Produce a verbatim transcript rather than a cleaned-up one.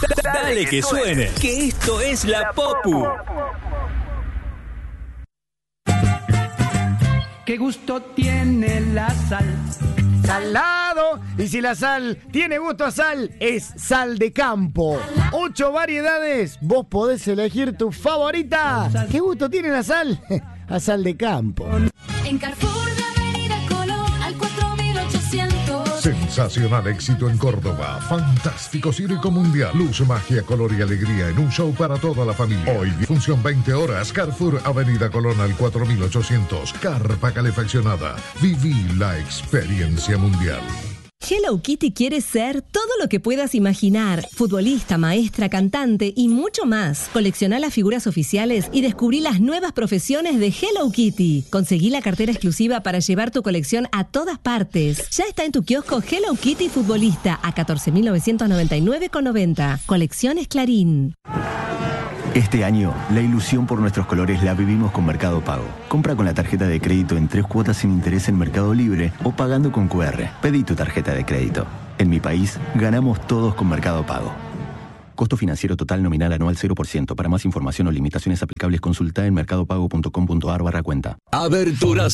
Dale que suene, que esto es La Popu. ¿Qué gusto tiene la sal? Salado. Y si la sal tiene gusto a sal, es Sal de Campo. Ocho variedades, vos podés elegir tu favorita. ¿Qué gusto tiene la sal? A Sal de Campo. En Carrefour de Avenida Colón al cuatro mil ochocientos. Sensacional éxito en Córdoba. Fantástico circo mundial. Luz, magia, color y alegría en un show para toda la familia. Hoy, función veinte horas. Carrefour Avenida Colón al cuatro mil ochocientos. Carpa calefaccionada. Viví la experiencia mundial. Hello Kitty quiere ser todo lo que puedas imaginar. Futbolista, maestra, cantante y mucho más. Colecciona las figuras oficiales y descubrí las nuevas profesiones de Hello Kitty. Conseguí la cartera exclusiva para llevar tu colección a todas partes. Ya está en tu kiosco Hello Kitty Futbolista a catorce mil novecientos noventa y nueve con noventa. Colecciones Clarín. Este año, la ilusión por nuestros colores la vivimos con Mercado Pago. Compra con la tarjeta de crédito en tres cuotas sin interés en Mercado Libre o pagando con cu erre. Pedí tu tarjeta de crédito. En mi país, ganamos todos con Mercado Pago. Costo financiero total nominal anual cero por ciento. Para más información o limitaciones aplicables, consulta en mercadopago punto com punto ar barra cuenta. Aberturas